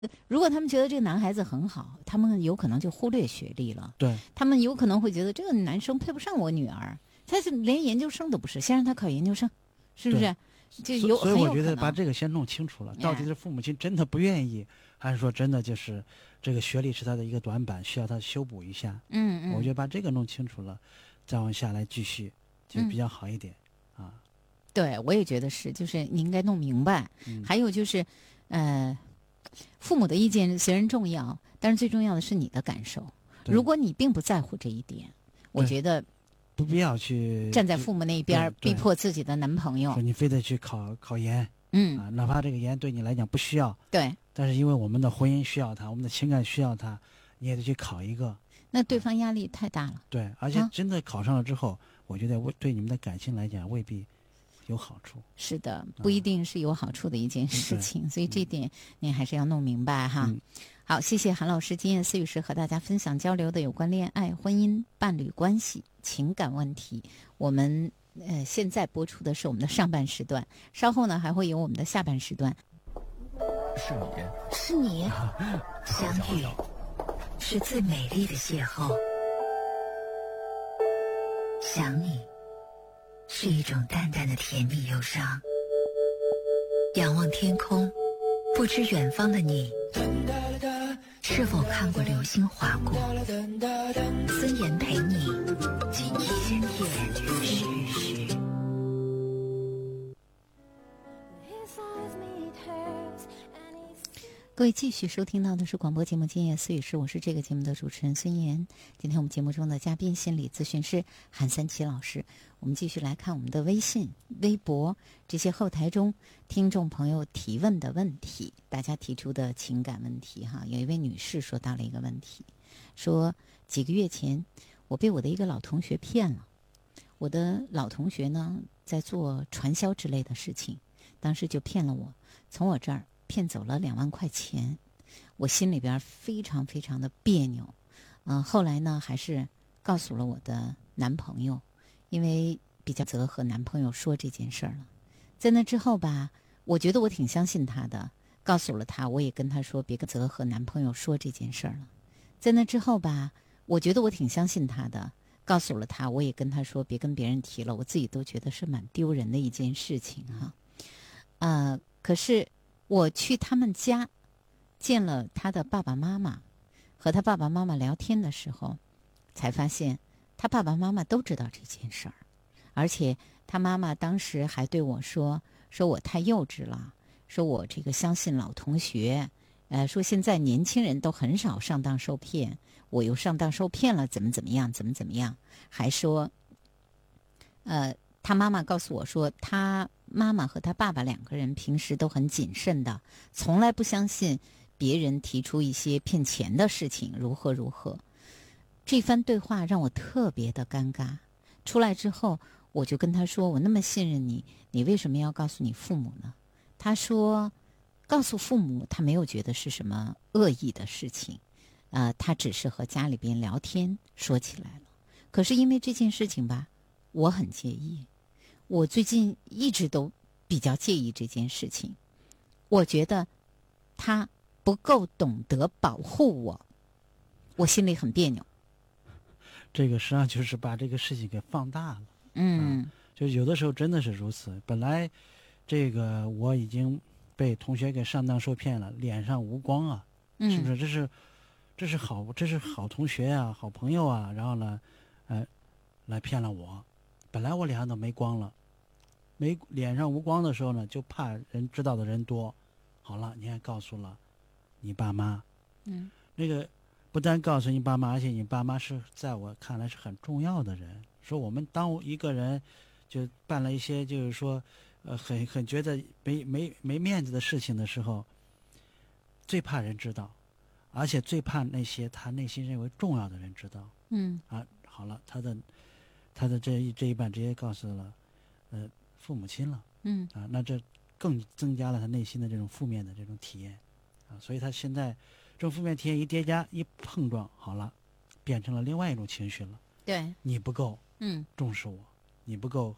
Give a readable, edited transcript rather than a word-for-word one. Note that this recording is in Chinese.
如果他们觉得这个男孩子很好，他们有可能就忽略学历了。 对， 他们有可能会觉得这个男生配不上我女儿，他是连研究生都不是，先让他考研究生，是不是？就有所以我觉得很有可能把这个先弄清楚了，到底是父母亲真的不愿意，还是说真的就是这个学历是他的一个短板，需要他修补一下。我觉得把这个弄清楚了，再往下来继续就比较好一点。 对，我也觉得是，就是你应该弄明白。还有就是，父母的意见虽然重要，但是最重要的是你的感受。如果你并不在乎这一点，我觉得不必要去站在父母那边逼迫自己的男朋友， 说你非得去考研，哪怕这个研对你来讲不需要， 对， 但是因为我们的婚姻需要它，我们的情感需要它，你也得去考一个。 那对方压力太大了。 对，而且真的考上了之后，我觉得对你们的感情来讲未必有好处。 是的，不一定是有好处的一件事情，所以这点您还是要弄明白哈。好，谢谢韩老师今夜思语时和大家分享交流的有关恋爱、婚姻、伴侣关系、情感问题。我们现在播出的是我们的上半时段，稍后呢还会有我们的下半时段。 是你，相遇是最美丽的邂逅，想你是一种淡淡的甜蜜忧伤。仰望天空，不知远方的你是否看过流星划过。孙岩陪你，今夜时时。 各位继续收听到的是广播节目《今夜思语时》，我是这个节目的主持人孙岩。今天我们节目中的嘉宾心理咨询师韩三奇老师。我们继续来看我们的微信、微博这些后台中听众朋友提问的问题，大家提出的情感问题哈。有一位女士说到了一个问题，说几个月前我被我的一个老同学骗了。我的老同学呢在做传销之类的事情，当时就骗了我，从我这儿骗走了2万块钱，我心里边非常非常的别扭。后来呢还是告诉了我的男朋友，因为比较责和男朋友说这件事儿了。在那之后吧，我觉得我挺相信他的，告诉了他，我也跟他说别跟责和男朋友说这件事儿了。在那之后吧，我觉得我挺相信他的，告诉了他，我也跟他说别跟别人提了，我自己都觉得是蛮丢人的一件事情哈。可是我去他们家见了他的爸爸妈妈，和他爸爸妈妈聊天的时候，才发现他爸爸妈妈都知道这件事儿，而且他妈妈当时还对我说我太幼稚了，说我这个相信老同学，说现在年轻人都很少上当受骗，我又上当受骗了，怎么样，还说他妈妈告诉我说，他妈妈和他爸爸2个人平时都很谨慎的，从来不相信别人提出一些骗钱的事情，如何。这番对话让我特别的尴尬。出来之后，我就跟他说，我那么信任你，你为什么要告诉你父母呢？他说，告诉父母他没有觉得是什么恶意的事情，他只是和家里边聊天说起来了。可是因为这件事情吧，我很介意。我最近一直都比较介意这件事情，我觉得他不够懂得保护我，我心里很别扭。 这个实际上就是把这个事情给放大了。就有的时候真的是如此。本来这个我已经被同学给上当受骗了，脸上无光啊，是不是？这是好同学啊，好朋友啊，然后呢，来骗了我。本来我脸上都没光了，脸上无光的时候呢，就怕人知道的人多。好了，你还告诉了你爸妈，那个不但告诉你爸妈，而且你爸妈是在我看来是很重要的人。说我们当一个人就办了一些就是说很觉得没面子的事情的时候，最怕人知道，而且最怕那些他内心认为重要的人知道。好了，他的这一半直接告诉了父母亲了。那这更增加了他内心的这种负面的这种体验所以他现在这种负面体验一叠加一碰撞，好了，变成了另外一种情绪了。 对， 你不够重视我，你不够